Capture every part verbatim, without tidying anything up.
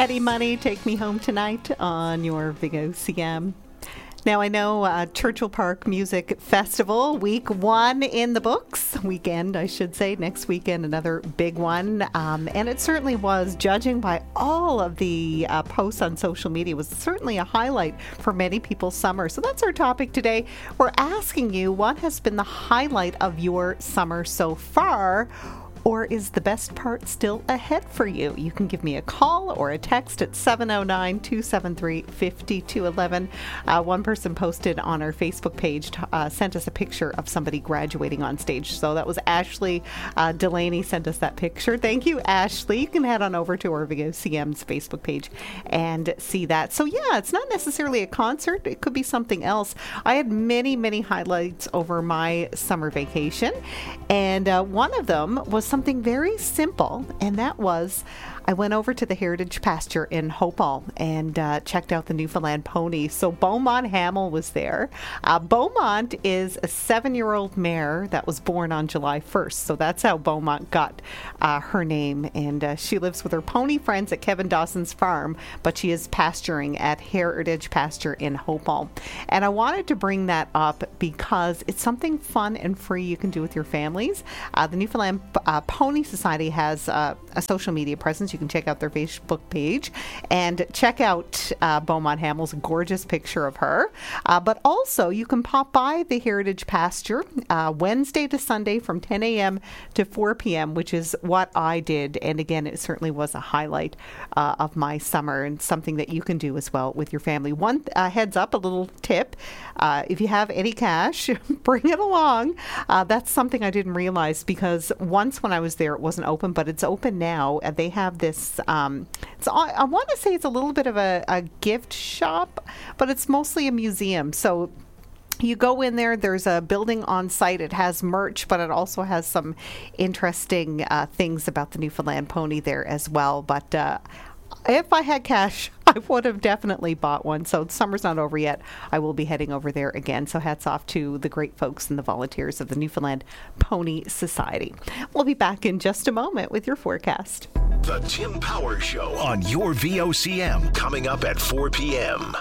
Eddie Money, Take Me Home Tonight on your Big O C M. Now, I know uh, Churchill Park Music Festival, week one in the books. Weekend, I should say. Next weekend, another big one. Um, and it certainly was, judging by all of the uh, posts on social media, was certainly a highlight for many people's summer. So that's our topic today. We're asking you, what has been the highlight of your summer so far? Or is the best part still ahead for you? You can give me a call or a text at seven oh nine, two seven three, five two one one. Uh, one person posted on our Facebook page, uh, sent us a picture of somebody graduating on stage. So that was Ashley uh, Delaney sent us that picture. Thank you, Ashley. You can head on over to our V O C M's Facebook page and see that. So yeah, it's not necessarily a concert. It could be something else. I had many, many highlights over my summer vacation. And uh, one of them was something very simple, and that was I went over to the Heritage Pasture in Hopewell and uh, checked out the Newfoundland pony. So Beaumont Hamill was there. Uh, Beaumont is a seven-year-old mare that was born on July first. So that's how Beaumont got uh, her name. And uh, she lives with her pony friends at Kevin Dawson's farm, but she is pasturing at Heritage Pasture in Hopewell. And I wanted to bring that up because it's something fun and free you can do with your families. Uh, the Newfoundland uh, Pony Society has uh, a social media presence. You can check out their Facebook page and check out uh, Beaumont Hamill's gorgeous picture of her. Uh, but also, you can pop by the Heritage Pasture uh, Wednesday to Sunday from ten a.m. to four p.m., which is what I did. And again, it certainly was a highlight uh, of my summer and something that you can do as well with your family. One uh, heads up, a little tip. Uh, if you have any cash, bring it along. Uh, that's something I didn't realize because once when I was there, it wasn't open, but it's open now. And they have this, um, it's, I want to say it's a little bit of a, a gift shop, but it's mostly a museum. So you go in there, there's a building on site. It has merch, but it also has some interesting uh, things about the Newfoundland pony there as well. But uh, if I had cash, I would have definitely bought one. So summer's not over yet. I will be heading over there again. So hats off to the great folks and the volunteers of the Newfoundland Pony Society. We'll be back in just a moment with your forecast. The Tim Power Show on your V O C M, coming up at four p.m.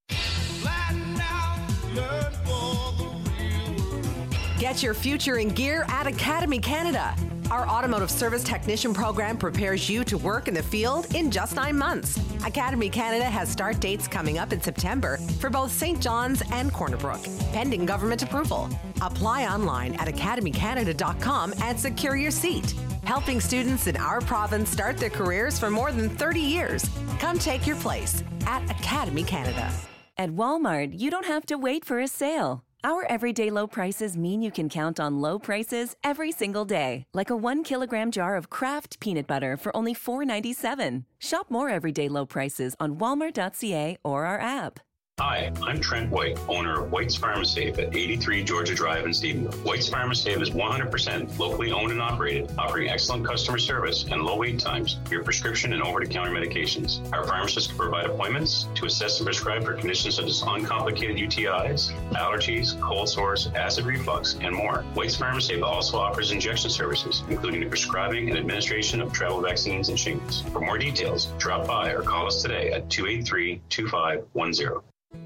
Get your future in gear at Academy Canada. Our automotive service technician program prepares you to work in the field in just nine months. Academy Canada has start dates coming up in September for both Saint John's and Corner Brook, pending government approval. Apply online at academy canada dot com and secure your seat. Helping students in our province start their careers for more than thirty years. Come take your place at Academy Canada. At Walmart, you don't have to wait for a sale. Our everyday low prices mean you can count on low prices every single day. Like a one kilogram jar of Kraft peanut butter for only four ninety-seven. Shop more everyday low prices on walmart dot c a or our app. Hi, I'm Trent White, owner of White's Pharmasafe at eighty-three Georgia Drive in Stephenville. White's Pharmasafe is one hundred percent locally owned and operated, offering excellent customer service and low wait times for your prescription and over-the-counter medications. Our pharmacists can provide appointments to assess and prescribe for conditions such as uncomplicated U T Is, allergies, cold sores, acid reflux, and more. White's Pharmasafe also offers injection services, including the prescribing and administration of travel vaccines and shingles. For more details, drop by or call us today at two eight three, two five one zero.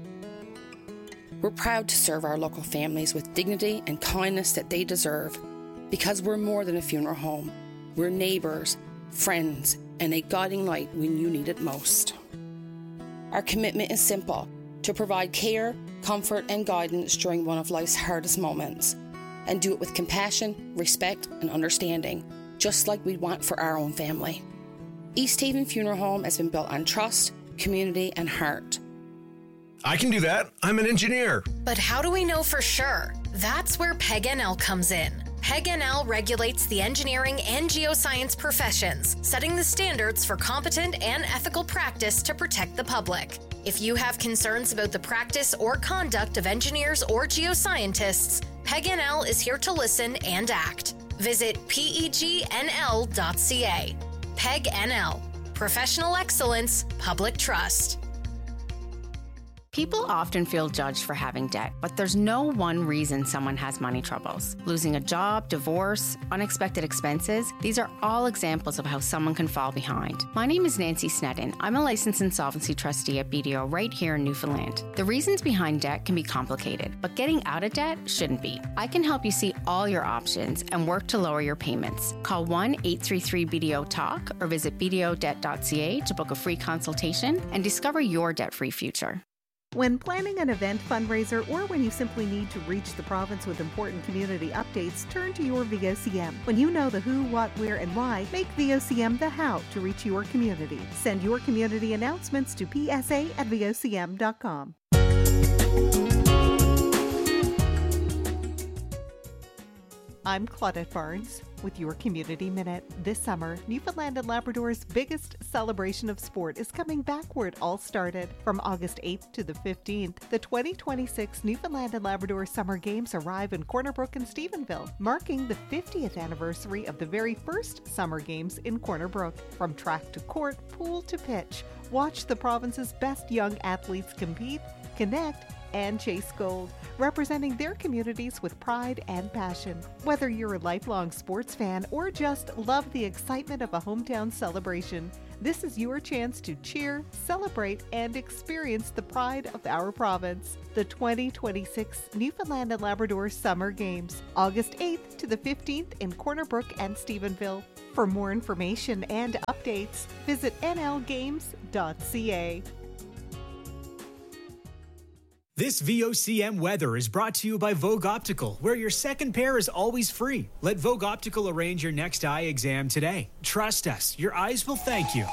We're proud to serve our local families with dignity and kindness that they deserve, because we're more than a funeral home. We're neighbours, friends, and a guiding light when you need it most. Our commitment is simple: to provide care, comfort, and guidance during one of life's hardest moments, and do it with compassion, respect, and understanding, just like we'd want for our own family. East Haven Funeral Home has been built on trust, community, and heart. I can do that. I'm an engineer. But how do we know for sure? That's where P E G N L comes in. P E G N L regulates the engineering and geoscience professions, setting the standards for competent and ethical practice to protect the public. If you have concerns about the practice or conduct of engineers or geoscientists, P E G N L is here to listen and act. Visit P E G N L dot C A. P E G N L. Professional excellence, public trust. People often feel judged for having debt, but there's no one reason someone has money troubles. Losing a job, divorce, unexpected expenses, these are all examples of how someone can fall behind. My name is Nancy Snedden. I'm a licensed insolvency trustee at B D O right here in Newfoundland. The reasons behind debt can be complicated, but getting out of debt shouldn't be. I can help you see all your options and work to lower your payments. Call one eight three three B D O talk or visit b d o debt dot c a to book a free consultation and discover your debt-free future. When planning an event fundraiser or when you simply need to reach the province with important community updates, turn to your V O C M. When you know the who, what, where, and why, make V O C M the how to reach your community. Send your community announcements to p s a at v o c m dot com. I'm Claudette Barnes with your Community Minute. This summer, Newfoundland and Labrador's biggest celebration of sport is coming back where it all started. From August eighth to the fifteenth, the twenty twenty-six Newfoundland and Labrador Summer Games arrive in Corner Brook and Stephenville, marking the fiftieth anniversary of the very first Summer Games in Corner Brook. From track to court, pool to pitch, watch the province's best young athletes compete, connect, and chase gold, representing their communities with pride and passion. Whether you're a lifelong sports fan or just love the excitement of a hometown celebration, this is your chance to cheer, celebrate, and experience the pride of our province. The twenty twenty-six Newfoundland and Labrador Summer Games, August eighth to the fifteenth in Corner Brook and Stephenville. For more information and updates, visit n l games dot c a. This V O C M weather is brought to you by Vogue Optical, where your second pair is always free. Let Vogue Optical arrange your next eye exam today. Trust us, your eyes will thank you.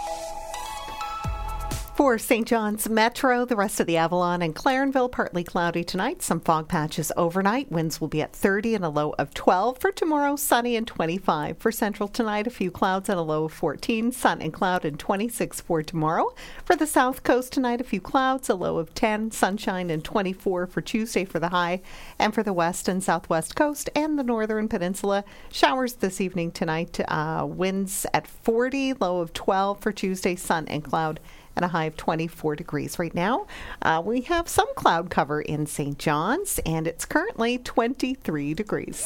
For Saint John's Metro, the rest of the Avalon and Clarenville, partly cloudy tonight. Some fog patches overnight. Winds will be at thirty and a low of twelve. For tomorrow, sunny and twenty-five. For Central tonight, a few clouds and a low of fourteen. Sun and cloud and twenty-six for tomorrow. For the South Coast tonight, a few clouds, a low of ten. Sunshine and twenty-four for Tuesday for the high. And for the West and Southwest Coast and the Northern Peninsula, showers this evening tonight. Uh, winds at forty, low of twelve for Tuesday. Sun and cloud and a high of twenty-four degrees. Right now, uh, we have some cloud cover in Saint John's, and it's currently twenty-three degrees.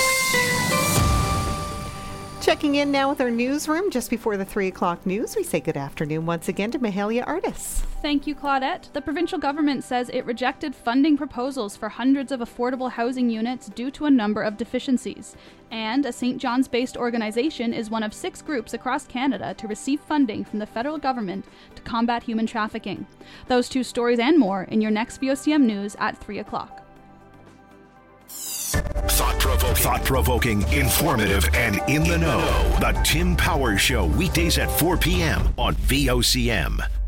Checking in now with our newsroom just before the three o'clock news, we say good afternoon once again to Mahalia Artis. Thank you, Claudette. The provincial government says it rejected funding proposals for hundreds of affordable housing units due to a number of deficiencies. And a Saint John's-based organization is one of six groups across Canada to receive funding from the federal government to combat human trafficking. Those two stories and more in your next V O C M News at three o'clock. Thought-provoking, thought-provoking, informative, and in the know. The Tim Powers Show, weekdays at four p.m. on V O C M.